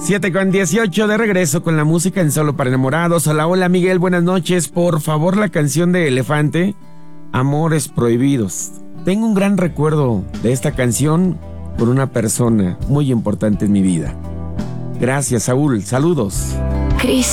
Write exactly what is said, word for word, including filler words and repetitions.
siete con dieciocho, de regreso con la música en Solo para Enamorados. Hola, hola Miguel, buenas noches. Por favor, la canción de Elefante, Amores Prohibidos. Tengo un gran recuerdo de esta canción por una persona muy importante en mi vida. Gracias, Saúl. Saludos. Cris.